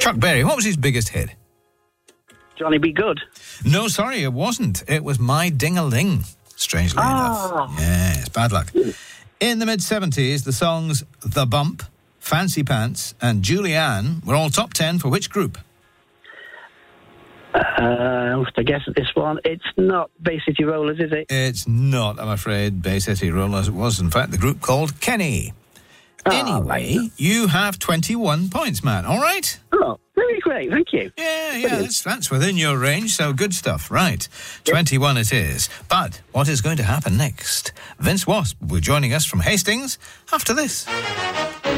Chuck Berry, what was his biggest hit? Johnny Be Good. No, sorry, it wasn't. It was My Ding-a-Ling, strangely enough. Yes, bad luck. In the mid-70s, the songs The Bump, Fancy Pants and Julianne were all top 10 for which group? I guess at this one, it's not Bay City Rollers, is it? It's not, I'm afraid, Bay City Rollers. It was, in fact, the group called Kenny. Anyway, you have 21 points, man. All right? Oh, very great. Thank you. Yeah, that's within your range, so good stuff. Right, 21 it is. But what is going to happen next? Vince Wasp will be joining us from Hastings after this.